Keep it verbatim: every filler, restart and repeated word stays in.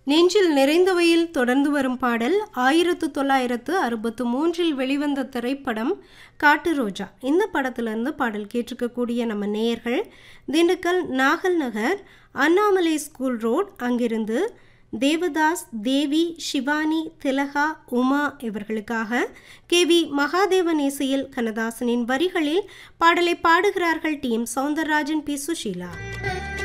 நெஞ்சில் நிறைந்தவையில் தொடர்ந்து வரும் பாடல் ஆயிரத்து தொள்ளாயிரத்து அறுபத்து மூன்றில் வெளிவந்த திரைப்படம் காட்டு ரோஜா. இந்த படத்திலிருந்து பாடல் கேட்டிருக்கக்கூடிய நம்ம நேயர்கள் திண்டுக்கல் நாகல் நகர் அண்ணாமலை ஸ்கூல் ரோட், அங்கிருந்து தேவதாஸ், தேவி, சிவானி, திலகா, உமா இவர்களுக்காக கே வி மகாதேவன் இசையில் கண்ணதாசனின் வரிகளில் பாடலை பாடுகிறார்கள் D M Soundararajan, B Sushila.